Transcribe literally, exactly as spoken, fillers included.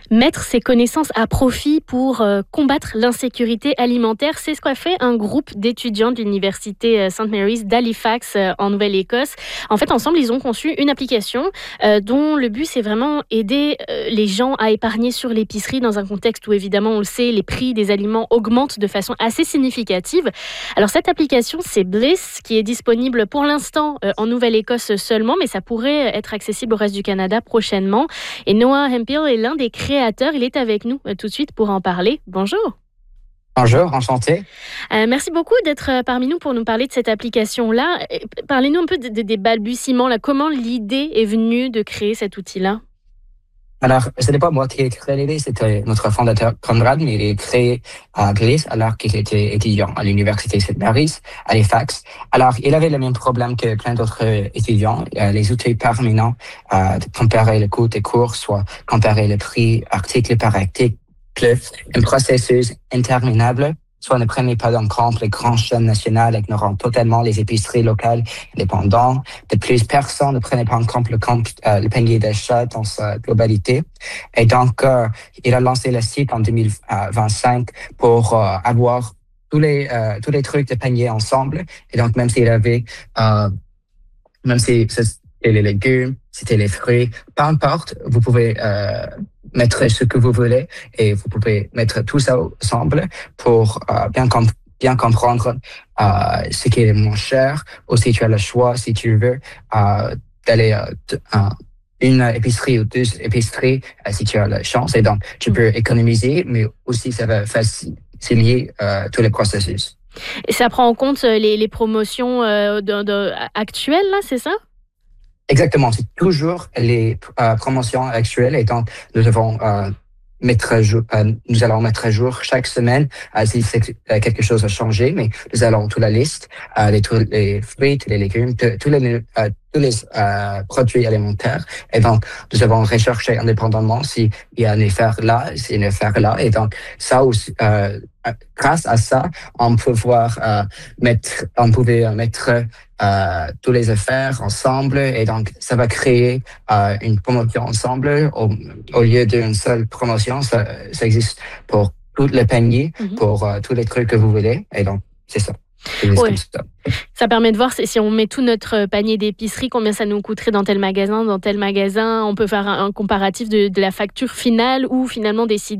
Mettre ses connaissances à profit pour euh, combattre l'insécurité alimentaire, c'est ce qu'a fait un groupe d'étudiants de l'université euh, Saint Mary's d'Halifax euh, en Nouvelle-Écosse. En fait, ensemble, ils ont conçu une application euh, dont le but, c'est vraiment aider euh, les gens à épargner sur l'épicerie dans un contexte où, évidemment, on le sait, les prix des aliments augmentent de façon assez significative. Alors, cette application, c'est Bliss, qui est disponible pour l'instant euh, en Nouvelle-Écosse seulement, mais ça pourrait être accessible au reste du Canada prochainement. Et Noah Hemphill est l'un des créateurs. Il est avec nous euh, tout de suite pour en parler. Bonjour. Bonjour, enchanté. Euh, merci beaucoup d'être euh, parmi nous pour nous parler de cette application-là. Et parlez-nous un peu de, de, des balbutiements. Là. Comment l'idée est venue de créer cet outil-là? Alors, ce n'est pas moi qui ai créé l'idée, c'était notre fondateur Conrad, mais il a créé euh, Bliss alors qu'il était étudiant à l'université Saint Mary's, à Halifax. Alors, il avait le même problème que plein d'autres étudiants. Euh, les outils permanents euh, de comparer le coût des cours, soit comparer le prix article par article, un processus interminable. Soit ne prenez pas en compte les grandes chaînes nationales ignorant totalement les épiceries locales indépendantes. De plus, personne ne prenait pas en compte le, compte, euh, le panier d'achat dans sa globalité. Et donc, euh, il a lancé le site en deux mille vingt-cinq pour euh, avoir tous les euh, tous les trucs de panier ensemble. Et donc, même s'il avait, euh, même si c'était les légumes, c'était les fruits, peu importe, vous pouvez euh, mettre ce que vous voulez et vous pouvez mettre tout ça ensemble pour euh, bien, comp- bien comprendre euh, ce qui est le moins cher. Aussi, tu as le choix, si tu veux, euh, d'aller à euh, une épicerie ou deux épiceries euh, si tu as la chance. Et donc, tu peux économiser, mais aussi ça va faciliter euh, tous les processus. Et ça prend en compte les, les promotions euh, de, de, actuelles, là, c'est ça? Exactement, c'est toujours les euh, promotions actuelles et donc nous devons euh, mettre à jour, euh, nous allons mettre à jour chaque semaine euh, si c'est, euh, quelque chose a changé, mais nous allons toute la liste, euh, les, tous les fruits, tous les légumes, tous les euh, tous les euh, produits alimentaires et donc nous avons recherché indépendamment s'il y a un effet là, s'il y a un effet là et donc ça aussi. Euh, Grâce à ça, on peut voir euh, mettre, on pouvait mettre euh, tous les affaires ensemble et donc ça va créer euh, une promotion ensemble au, au lieu d'une seule promotion. Ça, ça existe pour tout le panier, mm-hmm. pour euh, tous les trucs que vous voulez et donc c'est ça. Oui. Ça. ça permet de voir si on met tout notre panier d'épicerie, combien ça nous coûterait dans tel magasin, dans tel magasin. On peut faire un, un comparatif de, de la facture finale ou finalement décider